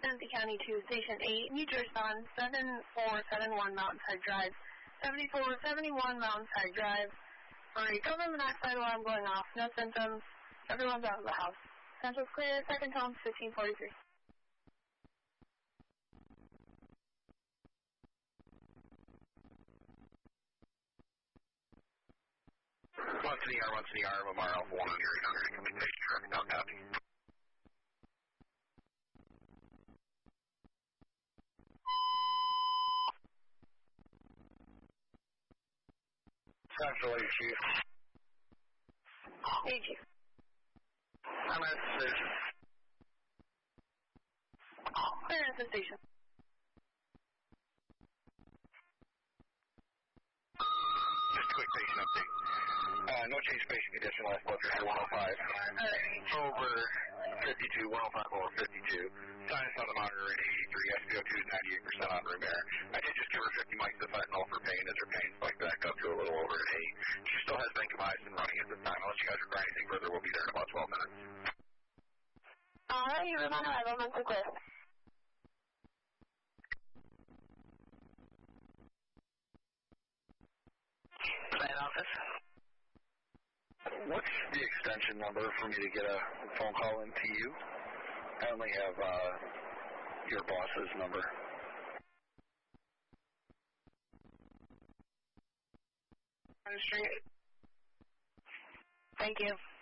Genesee County to Station 8, need to respond 7471 Mountainside Drive. 7471 Mountainside Drive. For a carbon monoxide alarm going off, no symptoms, everyone's out of the house. Central's clear, second tone, 1543. Once in the ER, Lamar Alpha 1 on your 800 communication traffic now copy. Central 8 Chief. Hey, Chief. I'm at the station. Clear at the station. Just a quick patient update. No change in patient condition, last blood pressure 105. Over 52, 105 over 52. Sinus on the monitor at 83, SpO2 is 98% on room air. I did just give her 50 mics of fentanyl for pain as her pain spiked back up to a little over an 8. She still has vancomycin running at this time. Unless you guys require anything further, we'll be there in about 12 minutes. Alright, room on arrival, mental clear. Plan office. What's the extension number for me to get a phone call into you? I only have your boss's number. Thank you.